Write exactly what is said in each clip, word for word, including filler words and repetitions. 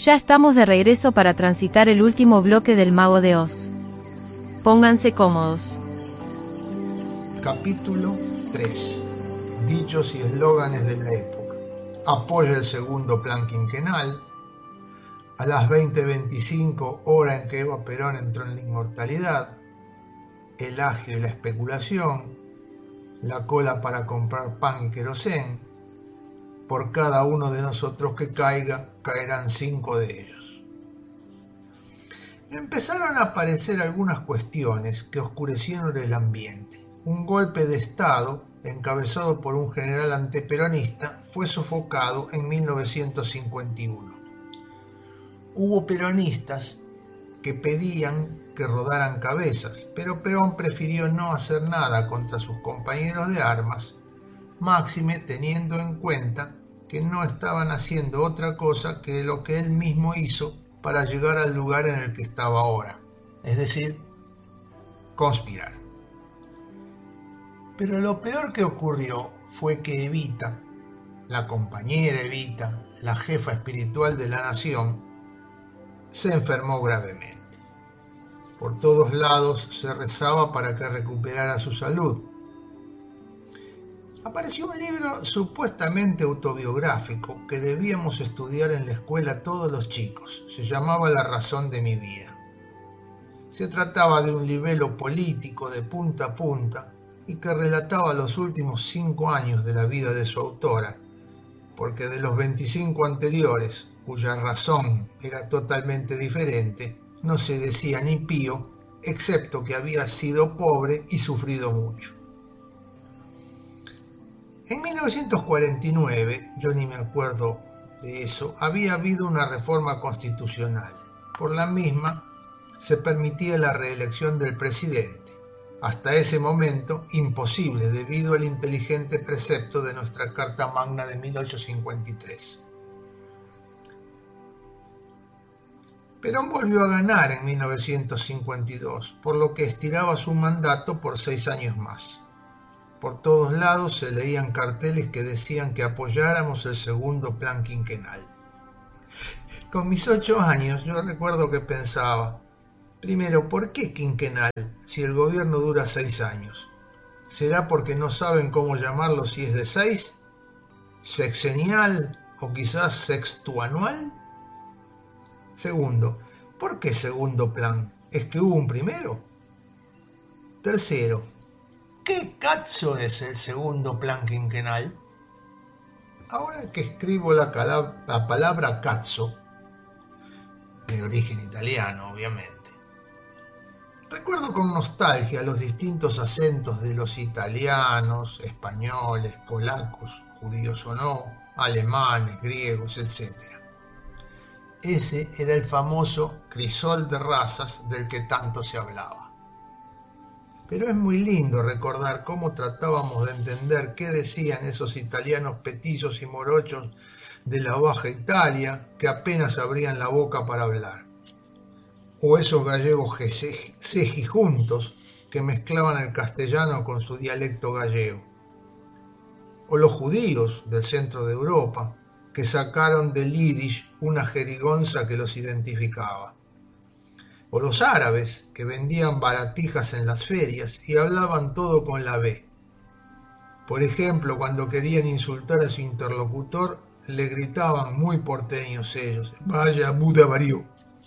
Ya estamos de regreso para transitar el último bloque del Mago de Oz. Pónganse cómodos. Capítulo tres. Dichos y eslóganes de la época. Apoya el segundo plan quinquenal. A las veinte veinticinco, hora en que Eva Perón entró en la inmortalidad. El agio y la especulación. La cola para comprar pan y querosén. Por cada uno de nosotros que caiga, caerán cinco de ellos. Empezaron a aparecer algunas cuestiones que oscurecieron el ambiente. Un golpe de Estado, encabezado por un general antiperonista, fue sofocado en mil novecientos cincuenta y uno. Hubo peronistas que pedían que rodaran cabezas, pero Perón prefirió no hacer nada contra sus compañeros de armas, máxime teniendo en cuenta que no estaban haciendo otra cosa que lo que él mismo hizo para llegar al lugar en el que estaba ahora, es decir, conspirar. Pero lo peor que ocurrió fue que Evita, la compañera Evita, la jefa espiritual de la nación, se enfermó gravemente. Por todos lados se rezaba para que recuperara su salud. Apareció un libro supuestamente autobiográfico que debíamos estudiar en la escuela todos los chicos. Se llamaba La razón de mi vida. Se trataba de un libelo político de punta a punta y que relataba los últimos cinco años de la vida de su autora, porque de los veinticinco anteriores, cuya razón era totalmente diferente, no se decía ni pío, excepto que había sido pobre y sufrido mucho. En mil novecientos cuarenta y nueve, yo ni me acuerdo de eso, había habido una reforma constitucional. Por la misma se permitía la reelección del presidente. Hasta ese momento, imposible debido al inteligente precepto de nuestra Carta Magna de mil ochocientos cincuenta y tres. Perón volvió a ganar en mil novecientos cincuenta y dos, por lo que estiraba su mandato por seis años más. Por todos lados se leían carteles que decían que apoyáramos el segundo plan quinquenal. Con mis ocho años yo recuerdo que pensaba, primero, ¿por qué quinquenal si el gobierno dura seis años? ¿Será porque no saben cómo llamarlo si es de seis? ¿Sexenial o quizás sextuanual? Segundo, ¿por qué segundo plan? ¿Es que hubo un primero? Tercero, ¿qué cazzo es el segundo plan quinquenal? Ahora que escribo la, calab- la palabra cazzo, de origen italiano obviamente, recuerdo con nostalgia los distintos acentos de los italianos, españoles, polacos, judíos o no, alemanes, griegos, etcétera. Ese era el famoso crisol de razas del que tanto se hablaba. Pero es muy lindo recordar cómo tratábamos de entender qué decían esos italianos petizos y morochos de la Baja Italia que apenas abrían la boca para hablar. O esos gallegos cejijuntos que mezclaban el castellano con su dialecto gallego. O los judíos del centro de Europa que sacaron del yiddish una jerigonza que los identificaba. O los árabes que vendían baratijas en las ferias y hablaban todo con la B. Por ejemplo, cuando querían insultar a su interlocutor, le gritaban muy porteños ellos, vaya Buda varió.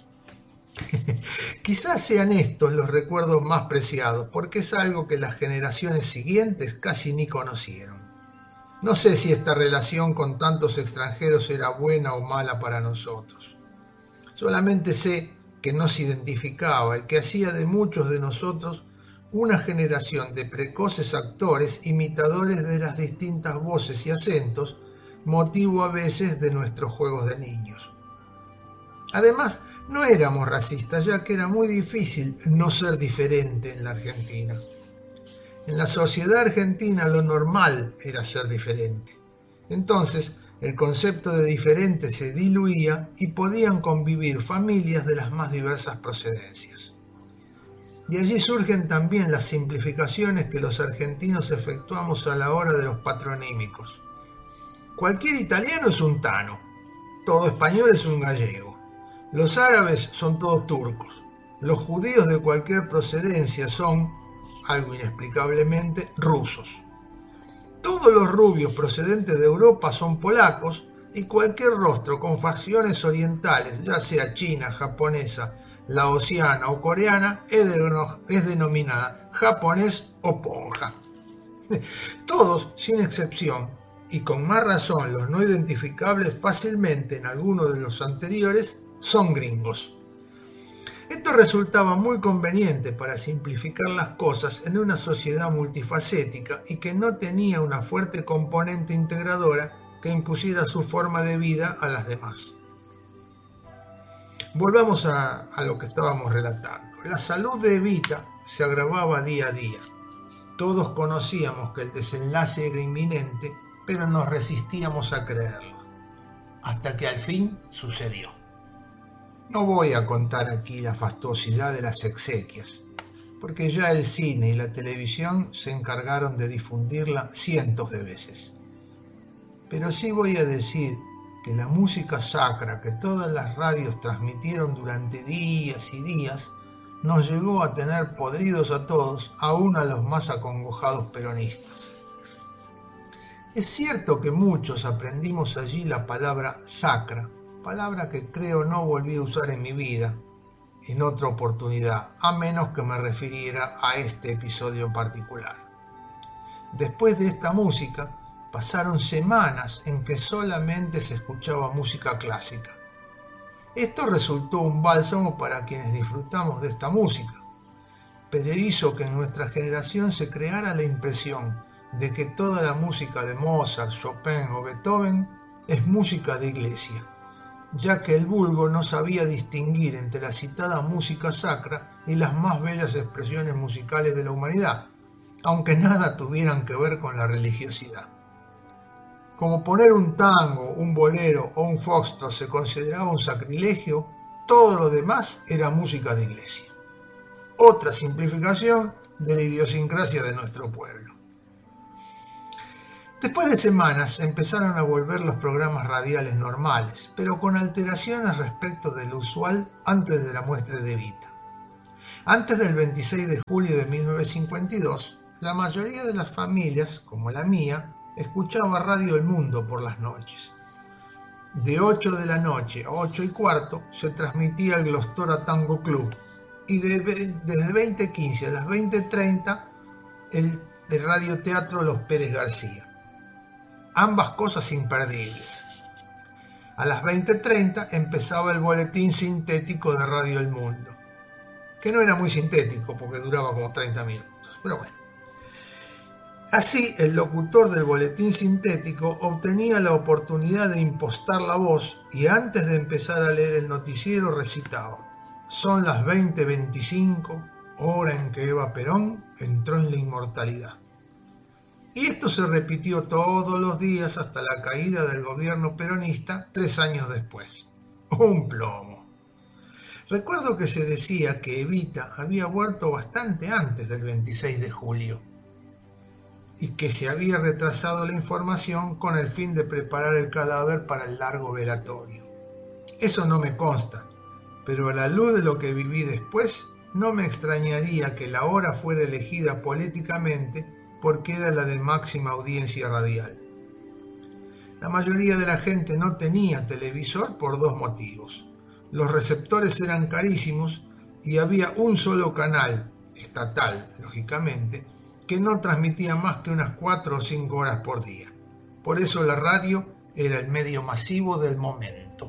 Quizás sean estos los recuerdos más preciados, porque es algo que las generaciones siguientes casi ni conocieron. No sé si esta relación con tantos extranjeros era buena o mala para nosotros. Solamente sé que nos identificaba y que hacía de muchos de nosotros una generación de precoces actores imitadores de las distintas voces y acentos, motivo a veces de nuestros juegos de niños. Además, no éramos racistas, ya que era muy difícil no ser diferente en la Argentina. En la sociedad argentina lo normal era ser diferente. Entonces, el concepto de diferente se diluía y podían convivir familias de las más diversas procedencias. De allí surgen también las simplificaciones que los argentinos efectuamos a la hora de los patronímicos. Cualquier italiano es un tano, todo español es un gallego, Los árabes son todos turcos. Los judíos de cualquier procedencia son, algo inexplicablemente, rusos. Todos los rubios procedentes de Europa son polacos y cualquier rostro con facciones orientales, ya sea china, japonesa, laosiana o coreana, es, de, es denominada japonés o ponja. Todos, sin excepción, y con más razón los no identificables fácilmente en alguno de los anteriores, son gringos. Esto resultaba muy conveniente para simplificar las cosas en una sociedad multifacética y que no tenía una fuerte componente integradora que impusiera su forma de vida a las demás. Volvamos a, a lo que estábamos relatando. La salud de Evita se agravaba día a día. Todos conocíamos que el desenlace era inminente, pero nos resistíamos a creerlo, hasta que al fin sucedió. No voy a contar aquí la fastuosidad de las exequias, porque ya el cine y la televisión se encargaron de difundirla cientos de veces. Pero sí voy a decir que la música sacra que todas las radios transmitieron durante días y días nos llegó a tener podridos a todos, aún a los más acongojados peronistas. Es cierto que muchos aprendimos allí la palabra sacra, palabra que creo no volví a usar en mi vida en otra oportunidad, a menos que me refiriera a este episodio en particular. Después de esta música, pasaron semanas en que solamente se escuchaba música clásica. Esto resultó un bálsamo para quienes disfrutamos de esta música, pero hizo que en nuestra generación se creara la impresión de que toda la música de Mozart, Chopin o Beethoven es música de iglesia, ya que el vulgo no sabía distinguir entre la citada música sacra y las más bellas expresiones musicales de la humanidad, aunque nada tuvieran que ver con la religiosidad. Como poner un tango, un bolero o un foxtrot se consideraba un sacrilegio, todo lo demás era música de iglesia. Otra simplificación de la idiosincrasia de nuestro pueblo. Después de semanas empezaron a volver los programas radiales normales, pero con alteraciones respecto de lo usual antes de la muestra de Evita. Antes del veintiséis de julio de mil novecientos cincuenta y dos, la mayoría de las familias, como la mía, escuchaba Radio El Mundo por las noches. De ocho de la noche a ocho y cuarto se transmitía el Glostora Tango Club y de, desde veinte quince a las veinte treinta el, el radioteatro Los Pérez García. Ambas cosas imperdibles. A las veinte treinta empezaba el boletín sintético de Radio El Mundo, que no era muy sintético porque duraba como treinta minutos, pero bueno. Así, el locutor del boletín sintético obtenía la oportunidad de impostar la voz y antes de empezar a leer el noticiero recitaba: son las veinte veinticinco, hora en que Eva Perón entró en la inmortalidad. Y esto se repitió todos los días hasta la caída del gobierno peronista tres años después. Un plomo. Recuerdo que se decía que Evita había muerto bastante antes del veintiséis de julio. Y que se había retrasado la información con el fin de preparar el cadáver para el largo velatorio. Eso no me consta, pero a la luz de lo que viví después, no me extrañaría que la hora fuera elegida políticamente porque era la de máxima audiencia radial. La mayoría de la gente no tenía televisor por dos motivos. Los receptores eran carísimos y había un solo canal, estatal, lógicamente, que no transmitía más que unas cuatro o cinco horas por día. Por eso la radio era el medio masivo del momento.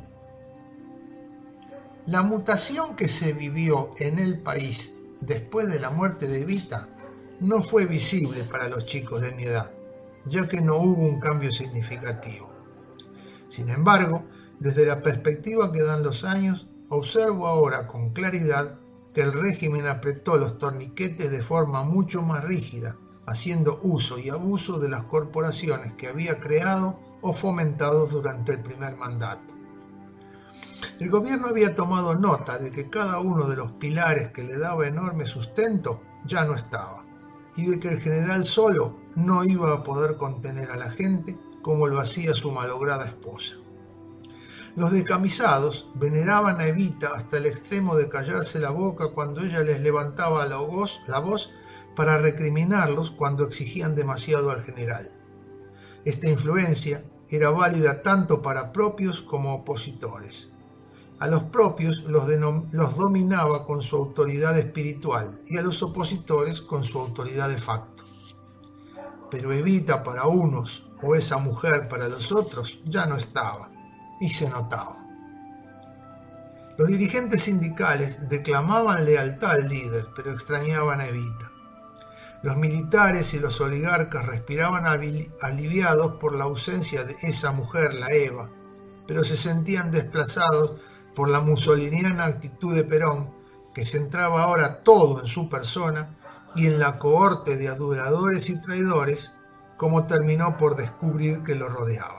La mutación que se vivió en el país después de la muerte de Evita no fue visible para los chicos de mi edad, ya que no hubo un cambio significativo. Sin embargo, desde la perspectiva que dan los años, observo ahora con claridad que el régimen apretó los torniquetes de forma mucho más rígida, haciendo uso y abuso de las corporaciones que había creado o fomentado durante el primer mandato. El gobierno había tomado nota de que cada uno de los pilares que le daba enorme sustento ya no estaba, y de que el general solo no iba a poder contener a la gente como lo hacía su malograda esposa. Los descamisados veneraban a Evita hasta el extremo de callarse la boca cuando ella les levantaba la voz, la voz para recriminarlos cuando exigían demasiado al general. Esta influencia era válida tanto para propios como opositores. A los propios los, los dominaba con su autoridad espiritual y a los opositores con su autoridad de facto. Pero Evita para unos o esa mujer para los otros ya no estaba, y se notaba. Los dirigentes sindicales declamaban lealtad al líder, pero extrañaban a Evita. Los militares y los oligarcas respiraban aliviados por la ausencia de esa mujer, la Eva, pero se sentían desplazados por la mussoliniana actitud de Perón, que centraba ahora todo en su persona y en la cohorte de aduladores y traidores, como terminó por descubrir que lo rodeaban.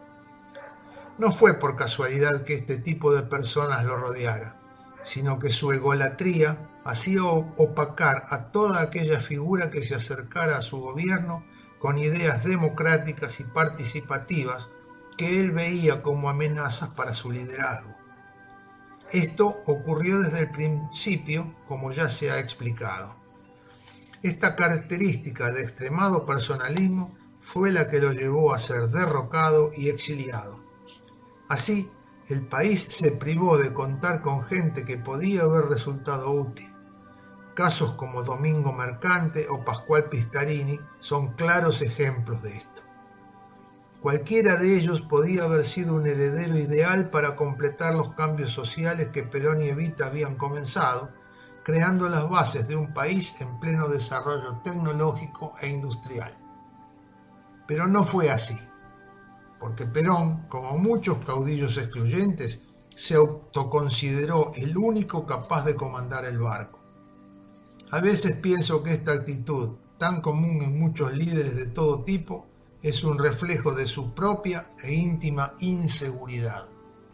No fue por casualidad que este tipo de personas lo rodeara, sino que su egolatría hacía opacar a toda aquella figura que se acercara a su gobierno con ideas democráticas y participativas que él veía como amenazas para su liderazgo. Esto ocurrió desde el principio, como ya se ha explicado. Esta característica de extremado personalismo fue la que lo llevó a ser derrocado y exiliado. Así, el país se privó de contar con gente que podía haber resultado útil. Casos como Domingo Mercante o Pascual Pistarini son claros ejemplos de esto. Cualquiera de ellos podía haber sido un heredero ideal para completar los cambios sociales que Perón y Evita habían comenzado, creando las bases de un país en pleno desarrollo tecnológico e industrial. Pero no fue así, porque Perón, como muchos caudillos excluyentes, se autoconsideró el único capaz de comandar el barco. A veces pienso que esta actitud, tan común en muchos líderes de todo tipo, es un reflejo de su propia e íntima inseguridad.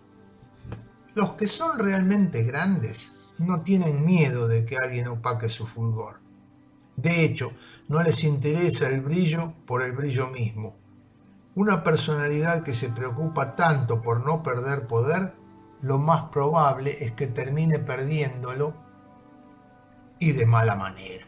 Los que son realmente grandes no tienen miedo de que alguien opaque su fulgor. De hecho, no les interesa el brillo por el brillo mismo. Una personalidad que se preocupa tanto por no perder poder, lo más probable es que termine perdiéndolo y de mala manera.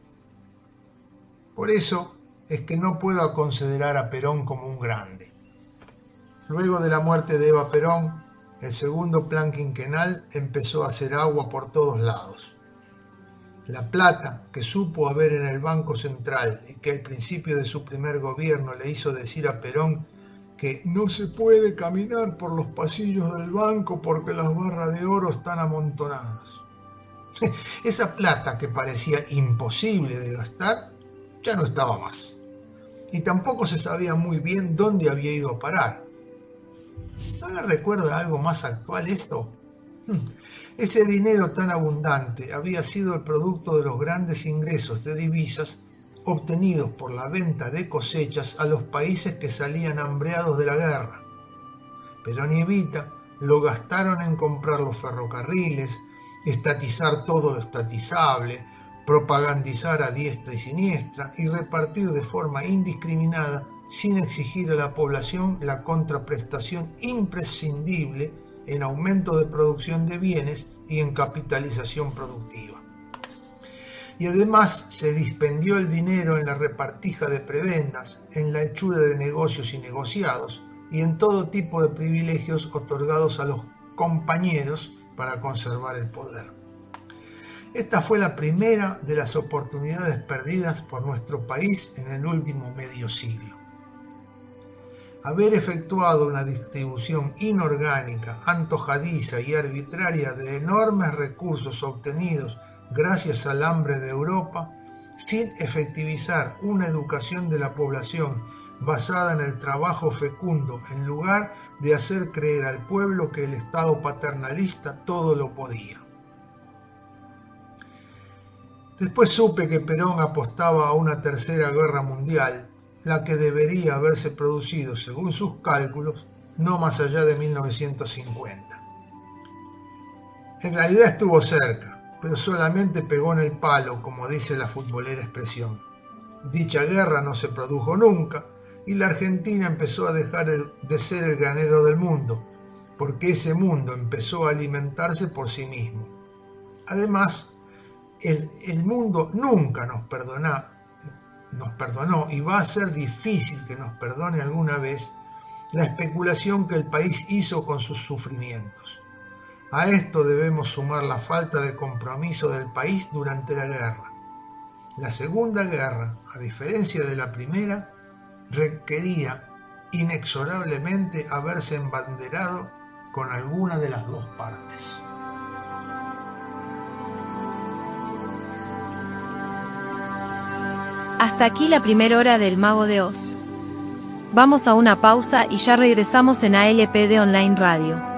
Por eso es que no puedo considerar a Perón como un grande. Luego de la muerte de Eva Perón, el segundo plan quinquenal empezó a hacer agua por todos lados. La plata que supo haber en el Banco Central y que al principio de su primer gobierno le hizo decir a Perón que no se puede caminar por los pasillos del banco porque las barras de oro están amontonadas. Esa plata que parecía imposible de gastar ya no estaba más. Y tampoco se sabía muy bien dónde había ido a parar. ¿No le recuerda algo más actual esto? Ese dinero tan abundante había sido el producto de los grandes ingresos de divisas obtenidos por la venta de cosechas a los países que salían hambreados de la guerra. Perón y Evita lo gastaron en comprar los ferrocarriles, estatizar todo lo estatizable, propagandizar a diestra y siniestra y repartir de forma indiscriminada, sin exigir a la población la contraprestación imprescindible en aumento de producción de bienes y en capitalización productiva. Y además se dispendió el dinero en la repartija de prebendas, en la hechura de negocios y negociados, y en todo tipo de privilegios otorgados a los compañeros para conservar el poder. Esta fue la primera de las oportunidades perdidas por nuestro país en el último medio siglo. Haber efectuado una distribución inorgánica, antojadiza y arbitraria de enormes recursos obtenidos gracias al hambre de Europa, sin efectivizar una educación de la población basada en el trabajo fecundo, en lugar de hacer creer al pueblo que el Estado paternalista todo lo podía. Después supe que Perón apostaba a una tercera guerra mundial, la que debería haberse producido, según sus cálculos, no más allá de mil novecientos cincuenta. En realidad estuvo cerca, pero solamente pegó en el palo, como dice la futbolera expresión. Dicha guerra no se produjo nunca, y la Argentina empezó a dejar de ser el granero del mundo, porque ese mundo empezó a alimentarse por sí mismo. Además, el, el mundo nunca nos perdonó, nos perdonó y va a ser difícil que nos perdone alguna vez la especulación que el país hizo con sus sufrimientos. A esto debemos sumar la falta de compromiso del país durante la guerra. La Segunda Guerra, a diferencia de la primera, requería inexorablemente haberse embanderado con alguna de las dos partes. Hasta aquí la primera hora del Mago de Oz. Vamos a una pausa y ya regresamos en A L P D Online Radio.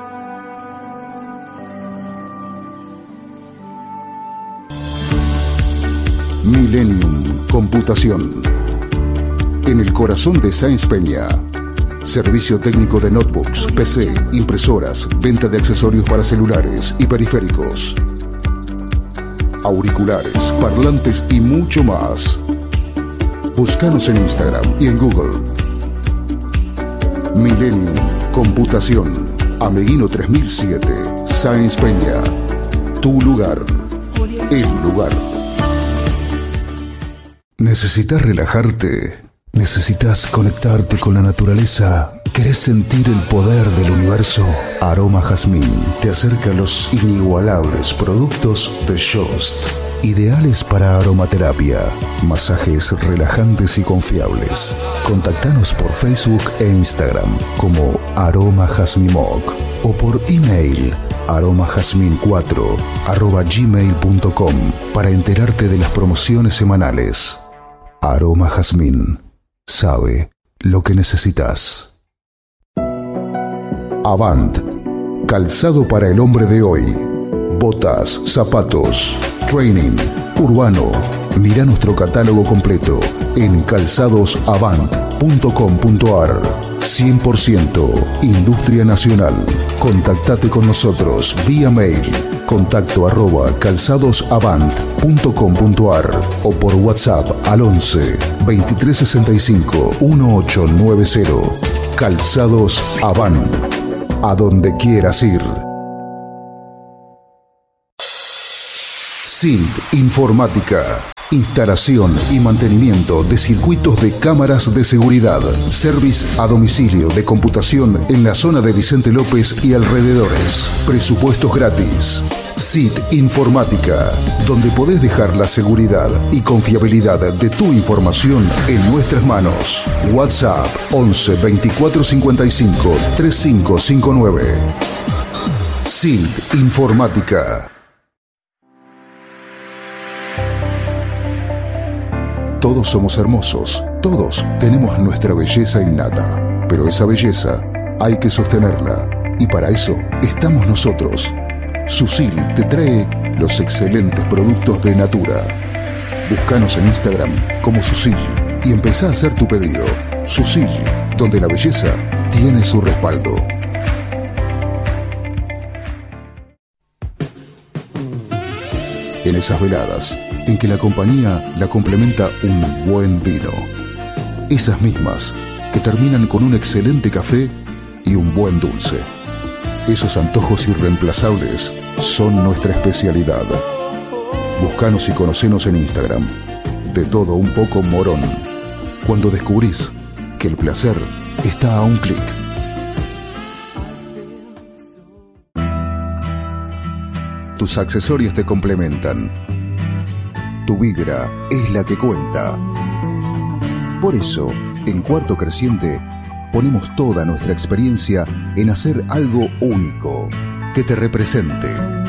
Millennium Computación. En el corazón de Sáenz Peña. Servicio técnico de notebooks, P C, impresoras, venta de accesorios para celulares y periféricos, auriculares, parlantes y mucho más. Búscanos en Instagram y en Google. Millennium Computación. Ameguino tres mil siete, Sáenz Peña. Tu lugar. El lugar. ¿Necesitas relajarte? ¿Necesitas conectarte con la naturaleza? ¿Querés sentir el poder del universo? Aroma Jazmín te acerca a los inigualables productos de Jost, ideales para aromaterapia, masajes relajantes y confiables. Contactanos por Facebook e Instagram como Aroma Jazmimoc o por email aromajazmin cuatro arroba gmail punto com para enterarte de las promociones semanales. Aroma Jazmín sabe lo que necesitas. Avant, calzado para el hombre de hoy. Botas, zapatos, training, urbano. Mira nuestro catálogo completo en calzados avant punto com punto ar. cien por ciento Industria Nacional. Contactate con nosotros vía mail. Contacto arroba calzadosavant punto com punto ar o por WhatsApp al once veintitrés sesenta y cinco dieciocho noventa. Calzados Avant. A donde quieras ir. S I N T Informática. Instalación y mantenimiento de circuitos de cámaras de seguridad. Service a domicilio de computación en la zona de Vicente López y alrededores. Presupuestos gratis. S I T Informática, donde podés dejar la seguridad y confiabilidad de tu información en nuestras manos. WhatsApp once veinticuatro cincuenta y cinco treinta y cinco cincuenta y nueve. S I T Informática. Todos somos hermosos, todos tenemos nuestra belleza innata, pero esa belleza hay que sostenerla y para eso estamos nosotros. Susil te trae los excelentes productos de Natura. Búscanos en Instagram como Susil y empezá a hacer tu pedido. Susil, donde la belleza tiene su respaldo. En esas veladas en que la compañía la complementa un buen vino. Esas mismas que terminan con un excelente café y un buen dulce. Esos antojos irreemplazables son nuestra especialidad. Búscanos y conocenos en Instagram. De todo un poco Morón. Cuando descubrís que el placer está a un clic. Tus accesorios te complementan. Tu vibra es la que cuenta. Por eso, en Cuarto Creciente, ponemos toda nuestra experiencia en hacer algo único, que te represente,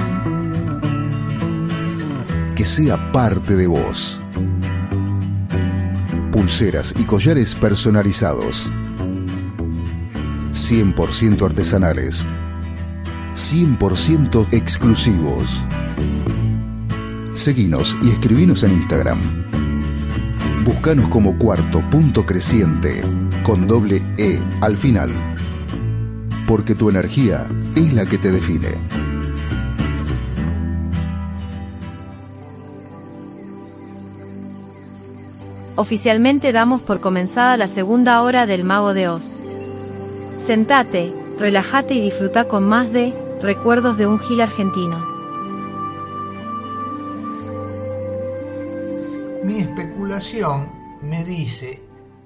que sea parte de vos. Pulseras y collares personalizados, cien por ciento artesanales, cien por ciento exclusivos. Seguinos y escribinos en Instagram. Búscanos como Cuarto Punto Creciente, con doble E al final. Porque tu energía es la que te define. Oficialmente damos por comenzada la segunda hora del Mago de Oz. Sentate, relájate y disfruta con más de Recuerdos de un Gil Argentino. Mi especulación me dice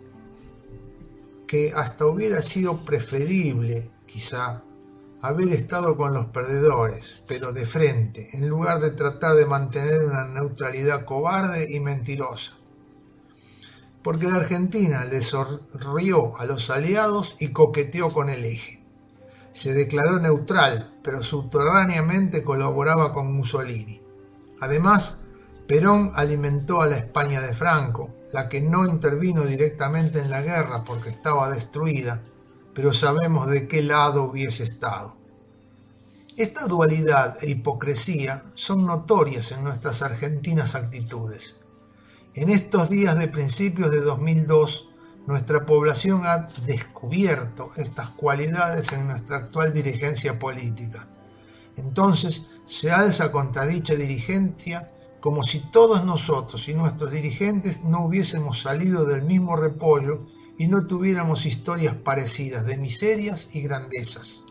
que hasta hubiera sido preferible, quizá, haber estado con los perdedores, pero de frente, en lugar de tratar de mantener una neutralidad cobarde y mentirosa. Porque la Argentina le sonrió a los aliados y coqueteó con el eje. Se declaró neutral, pero subterráneamente colaboraba con Mussolini. Además, Perón alimentó a la España de Franco, la que no intervino directamente en la guerra porque estaba destruida, pero sabemos de qué lado hubiese estado. Esta dualidad e hipocresía son notorias en nuestras argentinas actitudes. En estos días de principios de dos mil dos, nuestra población ha descubierto estas cualidades en nuestra actual dirigencia política. Entonces se alza contra dicha dirigencia como si todos nosotros y nuestros dirigentes no hubiésemos salido del mismo repollo y no tuviéramos historias parecidas de miserias y grandezas.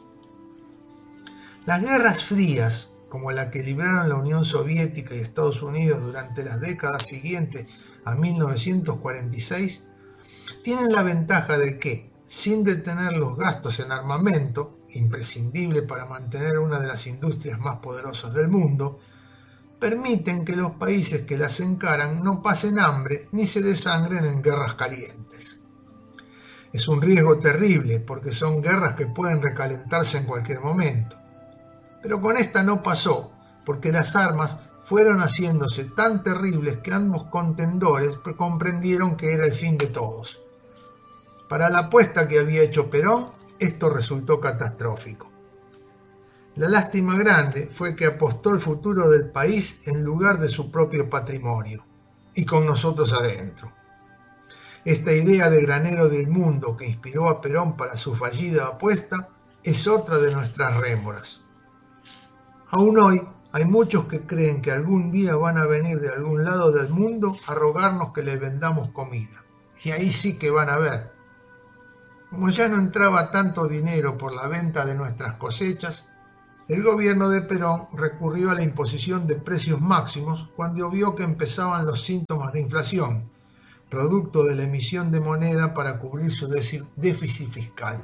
Las guerras frías, como la que libraron la Unión Soviética y Estados Unidos durante las décadas siguientes a mil novecientos cuarenta y seis, tienen la ventaja de que, sin detener los gastos en armamento, imprescindible para mantener una de las industrias más poderosas del mundo, permiten que los países que las encaran no pasen hambre ni se desangren en guerras calientes. Es un riesgo terrible porque son guerras que pueden recalentarse en cualquier momento. Pero con esta no pasó, porque las armas fueron haciéndose tan terribles que ambos contendores comprendieron que era el fin de todos. Para la apuesta que había hecho Perón, esto resultó catastrófico. La lástima grande fue que apostó el futuro del país en lugar de su propio patrimonio, y con nosotros adentro. Esta idea de granero del mundo que inspiró a Perón para su fallida apuesta es otra de nuestras rémoras. Aún hoy hay muchos que creen que algún día van a venir de algún lado del mundo a rogarnos que les vendamos comida. Y ahí sí que van a ver. Como ya no entraba tanto dinero por la venta de nuestras cosechas, el gobierno de Perón recurrió a la imposición de precios máximos cuando vio que empezaban los síntomas de inflación, producto de la emisión de moneda para cubrir su déficit fiscal.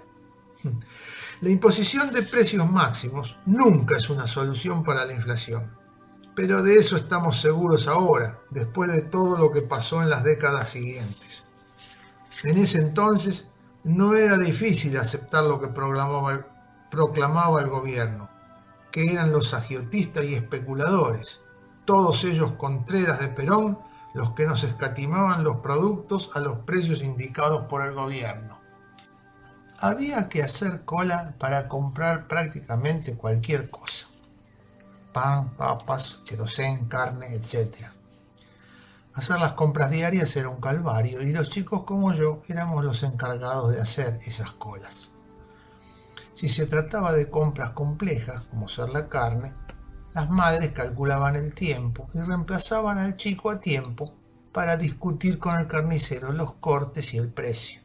La imposición de precios máximos nunca es una solución para la inflación, pero de eso estamos seguros ahora, después de todo lo que pasó en las décadas siguientes. En ese entonces no era difícil aceptar lo que proclamaba, proclamaba el gobierno, que eran los agiotistas y especuladores, todos ellos contreras de Perón, los que nos escatimaban los productos a los precios indicados por el gobierno. Había que hacer cola para comprar prácticamente cualquier cosa: pan, papas, querosén, carne, etcétera. Hacer las compras diarias era un calvario y los chicos como yo éramos los encargados de hacer esas colas. Si se trataba de compras complejas, como ser la carne, las madres calculaban el tiempo y reemplazaban al chico a tiempo para discutir con el carnicero los cortes y el precio.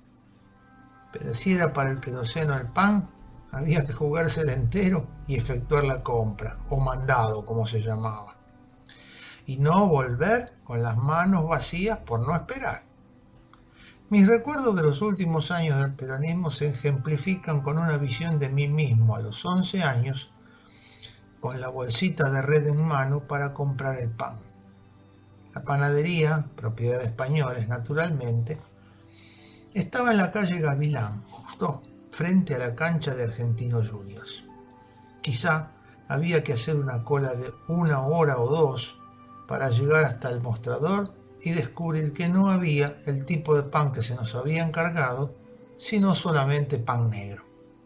Pero si era para el queroseno o el pan, había que jugársela entero y efectuar la compra, o mandado, como se llamaba. Y no volver con las manos vacías por no esperar. Mis recuerdos de los últimos años del peronismo se ejemplifican con una visión de mí mismo a los once años, con la bolsita de red en mano para comprar el pan. La panadería, propiedad de españoles naturalmente, estaba en la calle Gavilán, justo frente a la cancha de Argentinos Juniors. Quizá había que hacer una cola de una hora o dos para llegar hasta el mostrador y descubrir que no había el tipo de pan que se nos había encargado, sino solamente pan negro.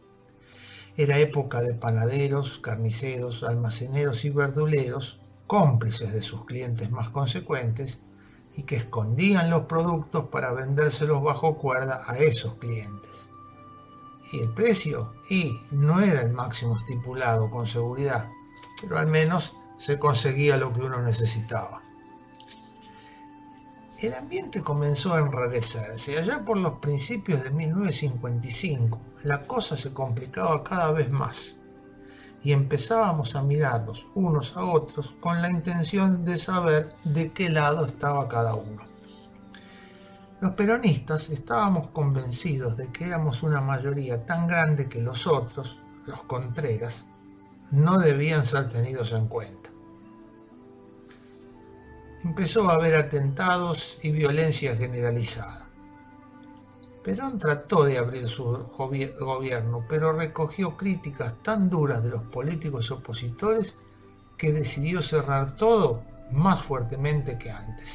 Era época de panaderos, carniceros, almaceneros y verduleros, cómplices de sus clientes más consecuentes, y que escondían los productos para vendérselos bajo cuerda a esos clientes. Y el precio, y no era el máximo estipulado con seguridad, pero al menos se conseguía lo que uno necesitaba. El ambiente comenzó a enrarecerse. Allá por los principios de mil novecientos cincuenta y cinco, la cosa se complicaba cada vez más y empezábamos a mirarnos unos a otros con la intención de saber de qué lado estaba cada uno. Los peronistas estábamos convencidos de que éramos una mayoría tan grande que los otros, los contreras, no debían ser tenidos en cuenta. Empezó a haber atentados y violencia generalizada. Perón trató de abrir su gobierno, pero recogió críticas tan duras de los políticos opositores que decidió cerrar todo más fuertemente que antes.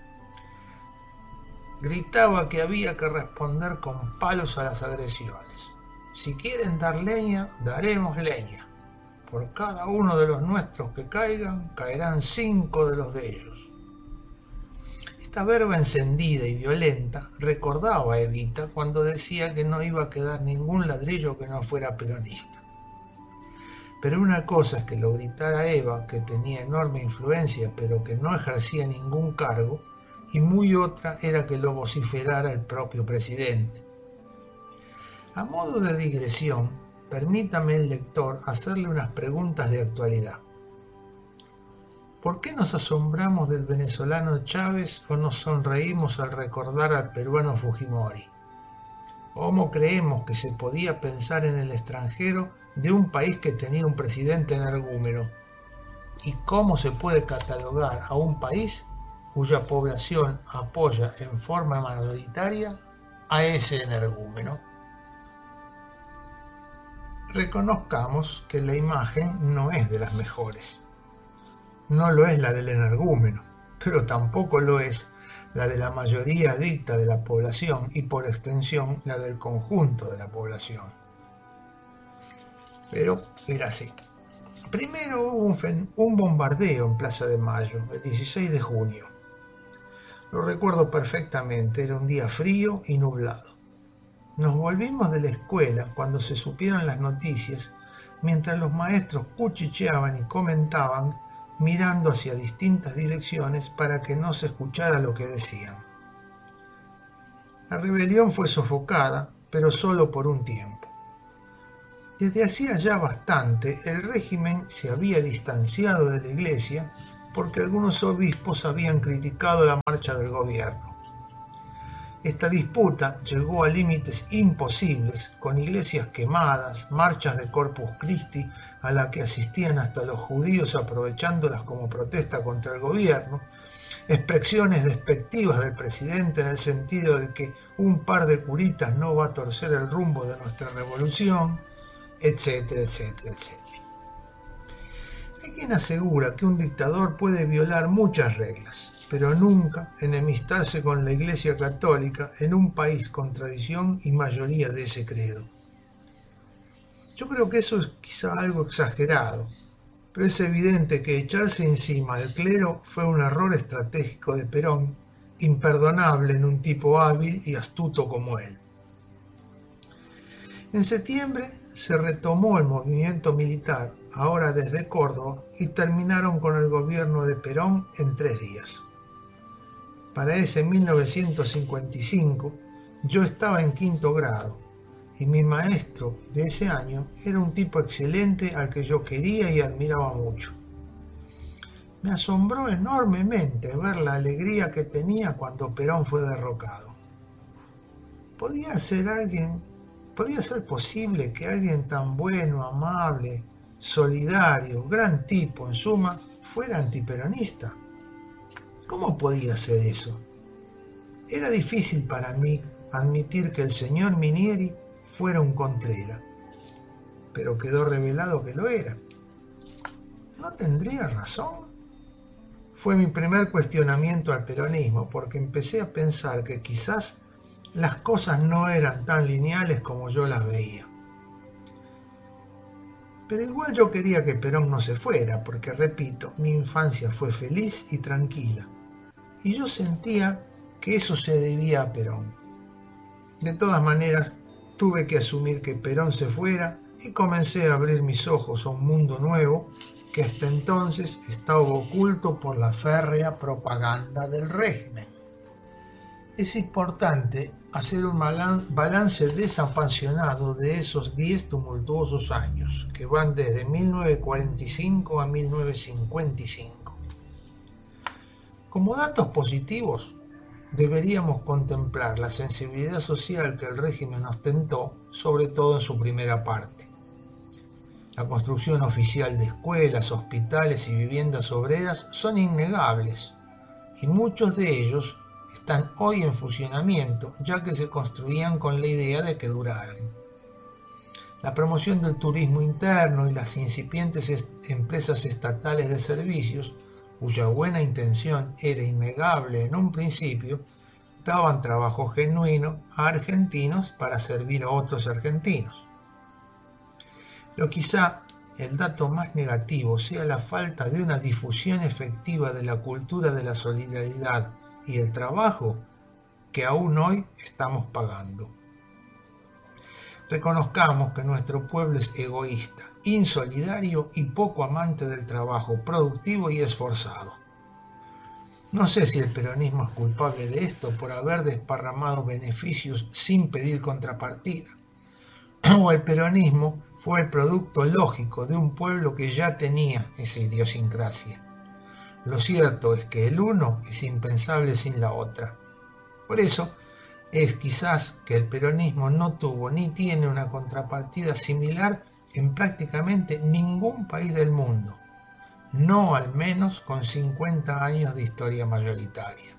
Gritaba que había que responder con palos a las agresiones. Si quieren dar leña, daremos leña. Por cada uno de los nuestros que caigan, caerán cinco de los de ellos. Esta verba encendida y violenta recordaba a Evita cuando decía que no iba a quedar ningún ladrillo que no fuera peronista. Pero una cosa es que lo gritara Eva, que tenía enorme influencia pero que no ejercía ningún cargo, y muy otra era que lo vociferara el propio presidente. A modo de digresión, permítame el lector hacerle unas preguntas de actualidad. ¿Por qué nos asombramos del venezolano Chávez o nos sonreímos al recordar al peruano Fujimori? ¿Cómo creemos que se podía pensar en el extranjero de un país que tenía un presidente energúmeno? ¿Y cómo se puede catalogar a un país cuya población apoya en forma mayoritaria a ese energúmeno? Reconozcamos que la imagen no es de las mejores. No lo es la del energúmeno, pero tampoco lo es la de la mayoría adicta de la población y por extensión la del conjunto de la población. Pero era así. Primero hubo un, un bombardeo en Plaza de Mayo, el dieciséis de junio. Lo recuerdo perfectamente, era un día frío y nublado. Nos volvimos de la escuela cuando se supieron las noticias, mientras los maestros cuchicheaban y comentaban, mirando hacia distintas direcciones para que no se escuchara lo que decían. La rebelión fue sofocada, pero solo por un tiempo. Desde hacía ya bastante, el régimen se había distanciado de la iglesia porque algunos obispos habían criticado la marcha del gobierno. Esta disputa llegó a límites imposibles, con iglesias quemadas, marchas de Corpus Christi a la que asistían hasta los judíos aprovechándolas como protesta contra el gobierno, expresiones despectivas del presidente en el sentido de que un par de curitas no va a torcer el rumbo de nuestra revolución, etcétera, etcétera, etcétera. Hay quien asegura que un dictador puede violar muchas reglas, pero nunca enemistarse con la Iglesia Católica en un país con tradición y mayoría de ese credo. Yo creo que eso es quizá algo exagerado, pero es evidente que echarse encima al clero fue un error estratégico de Perón, imperdonable en un tipo hábil y astuto como él. En septiembre se retomó el movimiento militar, ahora desde Córdoba, y terminaron con el gobierno de Perón en tres días. Para ese mil novecientos cincuenta y cinco yo estaba en quinto grado y mi maestro de ese año era un tipo excelente al que yo quería y admiraba mucho. Me asombró enormemente ver la alegría que tenía cuando Perón fue derrocado. ¿Podía ser alguien, podía ser posible que alguien tan bueno, amable, solidario, gran tipo en suma, fuera antiperonista? ¿Cómo podía ser eso? Era difícil para mí admitir que el señor Minieri fuera un contrera, pero quedó revelado que lo era. ¿No tendría razón? Fue mi primer cuestionamiento al peronismo, porque empecé a pensar que quizás las cosas no eran tan lineales como yo las veía. Pero igual yo quería que Perón no se fuera, porque, repito, mi infancia fue feliz y tranquila. Y yo sentía que eso se debía a Perón. De todas maneras, tuve que asumir que Perón se fuera y comencé a abrir mis ojos a un mundo nuevo que hasta entonces estaba oculto por la férrea propaganda del régimen. Es importante hacer un balance desapasionado de esos diez tumultuosos años, que van desde mil novecientos cuarenta y cinco a mil novecientos cincuenta y cinco. Como datos positivos, deberíamos contemplar la sensibilidad social que el régimen ostentó, sobre todo en su primera parte. La construcción oficial de escuelas, hospitales y viviendas obreras son innegables, y muchos de ellos están hoy en funcionamiento, ya que se construían con la idea de que duraran. La promoción del turismo interno y las incipientes est- empresas estatales de servicios, cuya buena intención era innegable en un principio, daban trabajo genuino a argentinos para servir a otros argentinos. Pero quizá el dato más negativo sea la falta de una difusión efectiva de la cultura de la solidaridad y el trabajo que aún hoy estamos pagando. Reconozcamos que nuestro pueblo es egoísta, insolidario y poco amante del trabajo productivo y esforzado. No sé si el peronismo es culpable de esto por haber desparramado beneficios sin pedir contrapartida, o el peronismo fue el producto lógico de un pueblo que ya tenía esa idiosincrasia. Lo cierto es que el uno es impensable sin la otra. Por eso es quizás que el peronismo no tuvo ni tiene una contrapartida similar en prácticamente ningún país del mundo, no al menos con cincuenta años de historia mayoritaria.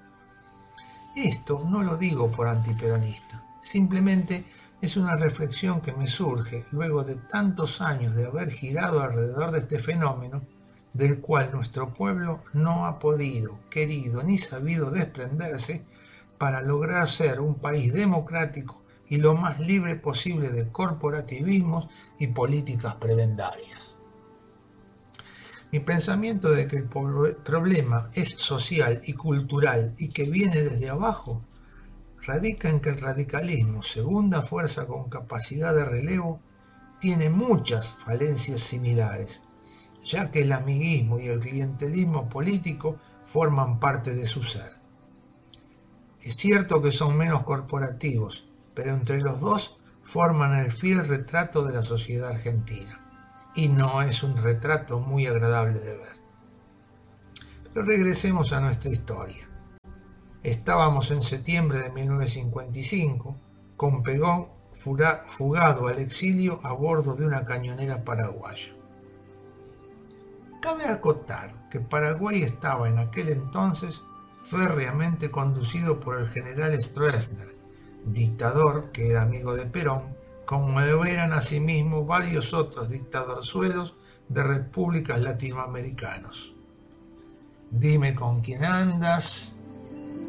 Esto no lo digo por antiperonista, simplemente es una reflexión que me surge luego de tantos años de haber girado alrededor de este fenómeno, del cual nuestro pueblo no ha podido, querido ni sabido desprenderse para lograr ser un país democrático y lo más libre posible de corporativismos y políticas prebendarias. Mi pensamiento de que el problema es social y cultural y que viene desde abajo radica en que el radicalismo, segunda fuerza con capacidad de relevo, tiene muchas falencias similares, ya que el amiguismo y el clientelismo político forman parte de su ser. Es cierto que son menos corporativos, pero entre los dos forman el fiel retrato de la sociedad argentina, y no es un retrato muy agradable de ver. Pero regresemos a nuestra historia. Estábamos en septiembre de mil novecientos cincuenta y cinco, con Pegón fugado al exilio a bordo de una cañonera paraguaya. Cabe acotar que Paraguay estaba en aquel entonces férreamente conducido por el general Stroessner, dictador que era amigo de Perón, como lo eran asimismo varios otros dictadorzuelos de repúblicas latinoamericanos. Dime con quién andas,